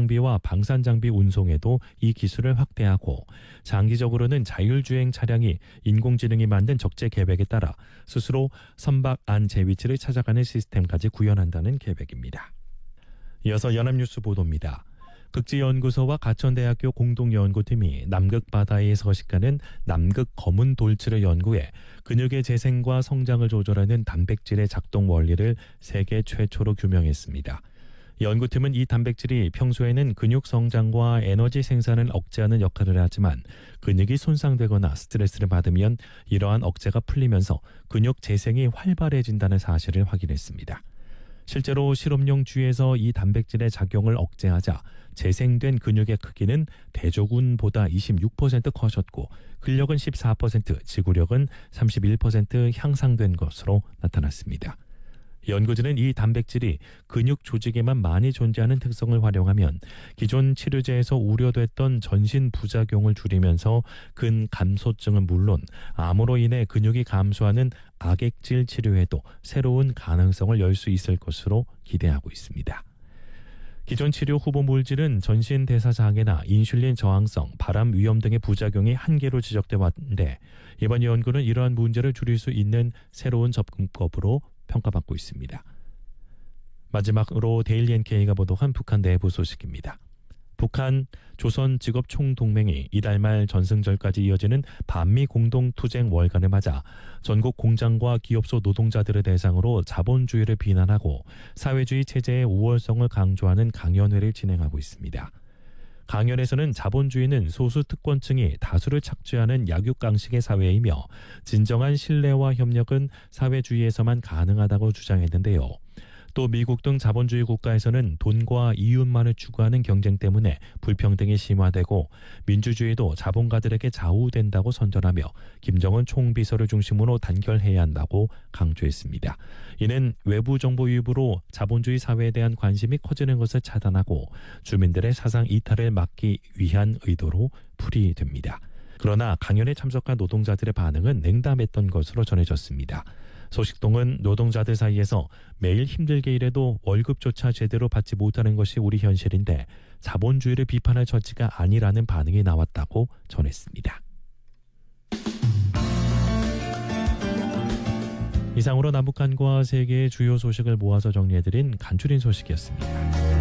장비와 방산 장비 운송에도 이 기술을 확대하고 장기적으로는 자율주행 차량이 인공지능이 만든 적재 계획에 따라 스스로 선박 안 재위치를 찾아가는 시스템까지 구현한다는 계획입니다. 이어서 연합뉴스 보도입니다. 극지연구소와 가천대학교 공동연구팀이 남극 바다에 서식하는 남극 검은 돌치를 연구해 근육의 재생과 성장을 조절하는 단백질의 작동 원리를 세계 최초로 규명했습니다. 연구팀은 이 단백질이 평소에는 근육 성장과 에너지 생산을 억제하는 역할을 하지만 근육이 손상되거나 스트레스를 받으면 이러한 억제가 풀리면서 근육 재생이 활발해진다는 사실을 확인했습니다. 실제로 실험용 쥐에서 이 단백질의 작용을 억제하자 재생된 근육의 크기는 대조군보다 26% 커졌고 근력은 14%, 지구력은 31% 향상된 것으로 나타났습니다. 연구진은 이 단백질이 근육 조직에만 많이 존재하는 특성을 활용하면 기존 치료제에서 우려됐던 전신 부작용을 줄이면서 근감소증은 물론 암으로 인해 근육이 감소하는 악액질 치료에도 새로운 가능성을 열 수 있을 것으로 기대하고 있습니다. 기존 치료 후보 물질은 전신 대사 장애나 인슐린 저항성, 발암 위험 등의 부작용이 한계로 지적돼 왔는데 이번 연구는 이러한 문제를 줄일 수 있는 새로운 접근법으로 평가받고 있습니다. 마지막으로 데일리 NK가 보도한 북한 내부 소식입니다. 북한 조선직업총동맹이 이달 말 전승절까지 이어지는 반미 공동투쟁 월간을 맞아 전국 공장과 기업소 노동자들을 대상으로 자본주의를 비난하고 사회주의 체제의 우월성을 강조하는 강연회를 진행하고 있습니다. 강연에서는 자본주의는 소수 특권층이 다수를 착취하는 약육강식의 사회이며 진정한 신뢰와 협력은 사회주의에서만 가능하다고 주장했는데요. 또 미국 등 자본주의 국가에서는 돈과 이윤만을 추구하는 경쟁 때문에 불평등이 심화되고 민주주의도 자본가들에게 좌우된다고 선전하며 김정은 총비서를 중심으로 단결해야 한다고 강조했습니다. 이는 외부 정보 유입으로 자본주의 사회에 대한 관심이 커지는 것을 차단하고 주민들의 사상 이탈을 막기 위한 의도로 풀이됩니다. 그러나 강연에 참석한 노동자들의 반응은 냉담했던 것으로 전해졌습니다. 소식통은 노동자들 사이에서 매일 힘들게 일해도 월급조차 제대로 받지 못하는 것이 우리 현실인데 자본주의를 비판할 처지가 아니라는 반응이 나왔다고 전했습니다. 이상으로 남북한과 세계의 주요 소식을 모아서 정리해드린 간추린 소식이었습니다.